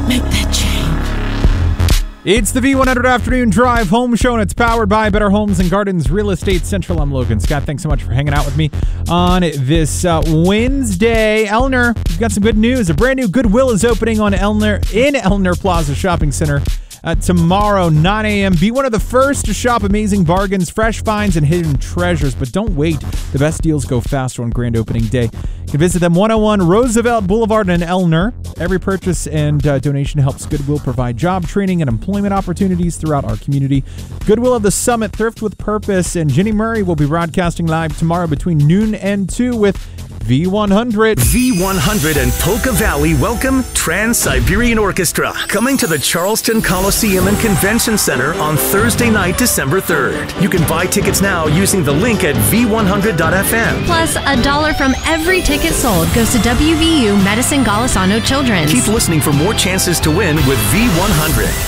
Make that change. It's the V100 Afternoon Drive Home Show, and it's powered by Better Homes and Gardens Real Estate Central. I'm Logan Scott. Thanks so much for hanging out with me on this Wednesday. Elner, we've got some good news. A brand new Goodwill is opening in Elner Plaza Shopping Center tomorrow, 9 a.m. Be one of the first to shop amazing bargains, fresh finds, and hidden treasures. But don't wait. The best deals go faster on grand opening day. You can visit them 101 Roosevelt Boulevard in Elner. Every purchase and donation helps Goodwill provide job training and employment opportunities throughout our community. Goodwill of the Summit, Thrift with Purpose, and Jenny Murray will be broadcasting live tomorrow between noon and 2 with V100. V100 and Polka Valley welcome Trans-Siberian Orchestra, coming to the Charleston Coliseum and Convention Center on Thursday night, December 3rd. You can buy tickets now using the link at v100.fm. Plus, $1 from every ticket sold goes to WVU Medicine Golisano Children's. Keep listening for more chances to win with V100.